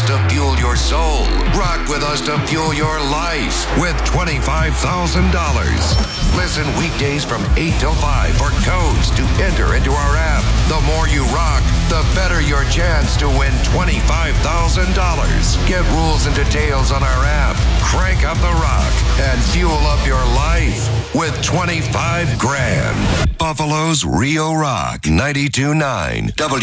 to fuel your soul. Rock with us to fuel your life with $25,000. Listen weekdays from 8 till 5 for codes to enter into our app. The more you rock, the better your chance to win $25,000. Get rules and details on our app. Crank up the rock and fuel up your life with 25 grand. Buffalo's Rio Rock 92.9 W.